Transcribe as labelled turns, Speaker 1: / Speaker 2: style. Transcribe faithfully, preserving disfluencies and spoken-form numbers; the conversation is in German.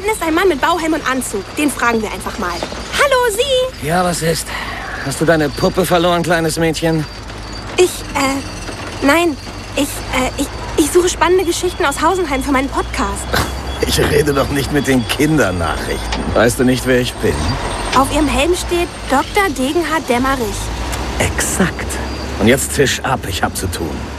Speaker 1: hinten ist ein Mann mit Bauhelm und Anzug. Den fragen wir einfach mal. Hallo, Sie?
Speaker 2: Ja, was ist? Hast du deine Puppe verloren, kleines Mädchen?
Speaker 1: Ich, äh, nein. Ich, äh, ich, ich suche spannende Geschichten aus Hausenheim für meinen Podcast.
Speaker 2: Ich rede doch nicht mit den Kindernachrichten. Weißt du nicht, wer ich bin?
Speaker 1: Auf Ihrem Helm steht Doktor Degenhard Dämmerich.
Speaker 2: Exakt. Und jetzt Tisch ab, ich hab zu tun.